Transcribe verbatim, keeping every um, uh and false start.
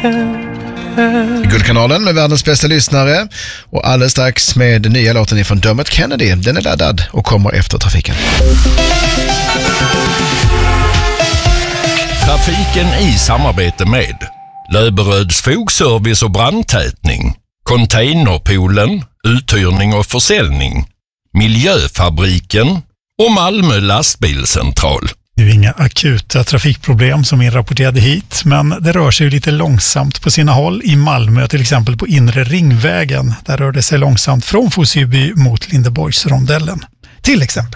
Guldkanalen med världens bästa lyssnare och alldeles strax med nya låten ifrån Dermot Kennedy. Den är laddad och kommer efter trafiken. Trafiken i samarbete med Löberöds fogservice och brandtätning, Containerpoolen, uthyrning och försäljning, Miljöfabriken och Malmö lastbilscentral. Det är inga akuta trafikproblem som inrapporterade hit, men det rör sig ju lite långsamt på sina håll. I Malmö, till exempel på inre ringvägen, där rör det sig långsamt från Fosieby mot Lindeborgsrondellen, till exempel.